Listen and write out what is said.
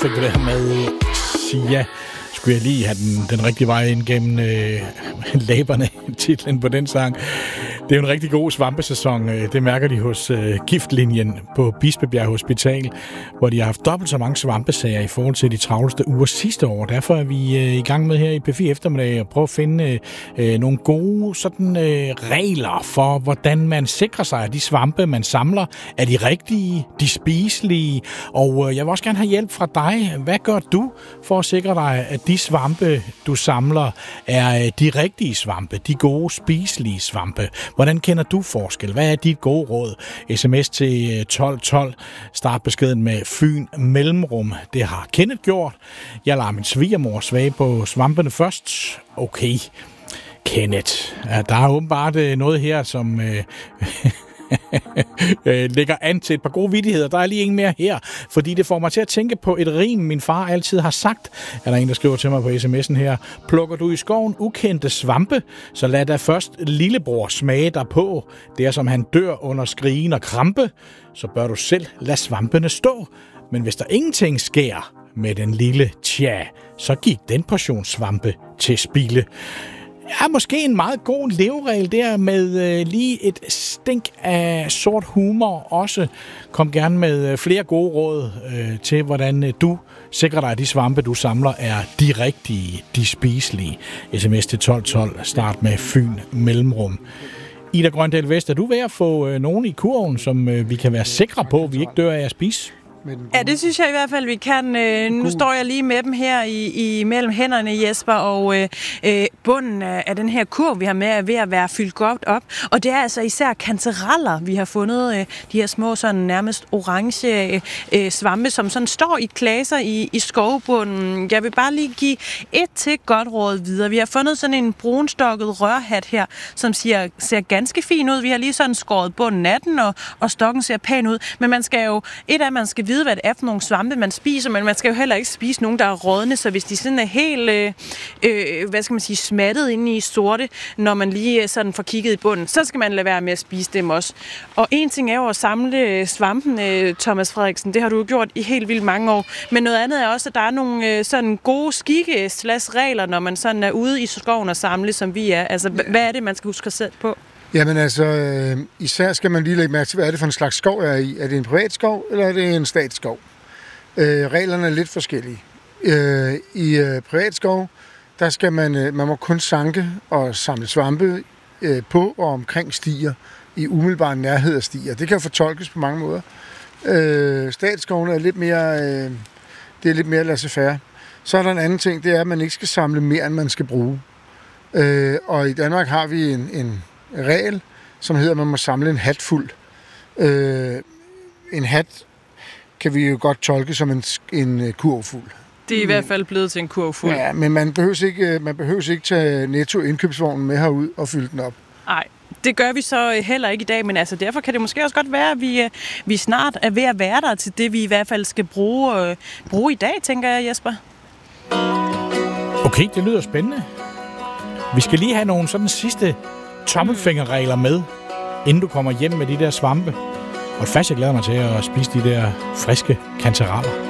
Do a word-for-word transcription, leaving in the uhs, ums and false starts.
fik du det her med Sia. Skulle jeg lige have den, den rigtige vej ind gennem øh, læberne, titlen på den sang. Det er jo en rigtig god svampesæson. Det mærker de hos øh, giftlinjen på Bispebjerg Hospital, hvor de har haft dobbelt så mange svampesager i forhold til de travleste uger sidste år. Derfor er vi øh, i gang med her i P fire eftermiddag at prøve at finde øh, nogle gode sådan, øh, regler for, hvordan man sikrer sig, at de svampe, man samler, er de rigtige, de spiselige. Og øh, jeg vil også gerne have hjælp fra dig. Hvad gør du for at sikre dig, at de svampe, du samler, er øh, de rigtige svampe, de gode, spiselige svampe? Hvordan kender du forskel? Hvad er dit gode råd? Sms til tolv tolv. Start beskeden med Fyn Mellemrum. Det har Kenneth gjort. Jeg lader min svigermor svage på svampene først. Okay, Kenneth. Der er åbenbart noget her, som øh, lægger an til et par gode vittigheder. Der er lige en mere her, fordi det får mig til at tænke på et rim, min far altid har sagt. Er der en, der skriver til mig på sms'en her. Plukker du i skoven ukendte svampe, så lad da først lillebror smage dig på. Det er som han dør under skrigen og krampe, så bør du selv lade svampene stå. Men hvis der ingenting sker med den lille tja, så gik den portion svampe til spilde. Ja, måske en meget god leveregel der med øh, lige et stink af sort humor også. Kom gerne med øh, flere gode råd øh, til, hvordan øh, du sikrer dig, at de svampe, du samler, er de rigtige, de spiselige. Sms til tolv tolv. Start med Fyn Mellemrum. Ida Grøndal Vest, er du ved at få øh, nogen i kurven, som øh, vi kan være sikre på, vi ikke dør af at spise? Ja, det synes jeg i hvert fald, vi kan. Øh, nu står jeg lige med dem her i, i mellem hænderne, Jesper, og øh, bunden af den her kurv, vi har med, er ved at være fyldt godt op. Og det er altså især kantereller, vi har fundet. Øh, de her små, sådan nærmest orange øh, svampe, som sådan står i klaser i, i skovbunden. Jeg vil bare lige give et til godt råd videre. Vi har fundet sådan en brunstokket rørhat her, som ser, ser ganske fin ud. Vi har lige sådan skåret bunden af den, og, og stokken ser pæn ud. Men man skal jo, et af man skal vide, hvad det er for nogle svampe, man spiser, men man skal jo heller ikke spise nogen, der er rådne, så hvis de sådan er helt, øh, øh, hvad skal man sige, smattet inde i sorte, når man lige sådan får kigget i bunden, så skal man lade være med at spise dem også. Og en ting er jo at samle svampen, øh, Thomas Frederiksen, det har du jo gjort i helt vildt mange år, men noget andet er også, at der er nogle øh, sådan gode skikke slags regler, når man sådan er ude i skoven og samle, som vi er. Altså, ja. Hvad er det, man skal huske selv på? Jamen altså, øh, især skal man lige lægge mærke til, hvad er det for en slags skov, jeg er i? Er det en privat skov, eller er det en statsskov? Øh, reglerne er lidt forskellige. Øh, I øh, privat skov, der skal man, øh, man må kun sanke og samle svampe øh, på og omkring stier, i umiddelbar nærhed af stier. Det kan fortolkes på mange måder. Øh, statsskoven er lidt mere, øh, det er lidt mere laissez-faire. Så er der en anden ting, det er, at man ikke skal samle mere, end man skal bruge. Øh, og i Danmark har vi en, en regel, som hedder, at man må samle en hat fuld. Øh, en hat kan vi jo godt tolke som en, en kurv fuld. Det er i hvert fald blevet til en kurv fuld. Ja, men man behøver ikke, man behøver ikke tage Netto indkøbsvognen med herud og fylde den op. Nej, det gør vi så heller ikke i dag, men altså derfor kan det måske også godt være, at vi, vi snart er ved at være der til det, vi i hvert fald skal bruge, øh, bruge i dag, tænker jeg, Jesper. Okay, det lyder spændende. Vi skal lige have nogle sådan sidste tommelfingerregler med, inden du kommer hjem med de der svampe. Og fast, jeg glæder mig til at spise de der friske kantereller.